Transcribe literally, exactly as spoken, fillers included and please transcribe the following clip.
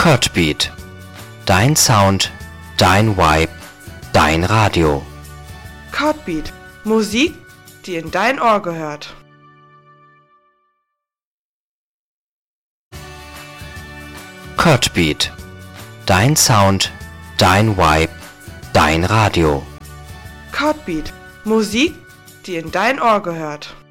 Cutbeat. Dein Sound, dein Vibe, dein Radio. Cutbeat. Musik, die in dein Ohr gehört. Cutbeat. Dein Sound, dein Vibe, dein Radio. Cutbeat. Musik, die in dein Ohr gehört.